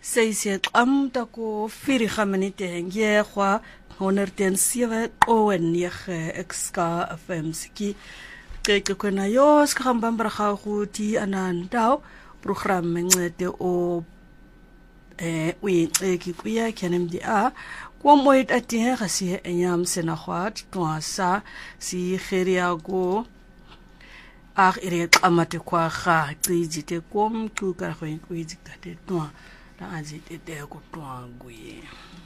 Seisiet tako 4 minute hengye kwa 107.9 XK FM siki keke kwena yo skambambra khaguti anandao program ngcede o uyixeki kuya KNMDA kwamoyit atihe gasi enyam sena khwat twasa si kheria go ire qamate kwa kha cijite kom ku ka khoin kuizikate twa na azite de ko twa guye